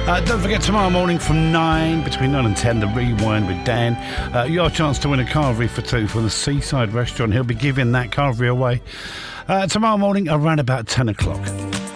Don't forget, tomorrow morning from 9, between 9 and 10, the Rewind with Dan. Your chance to win a carvery for two from the Seaside Restaurant. He'll be giving that carvery away tomorrow morning around about 10 o'clock.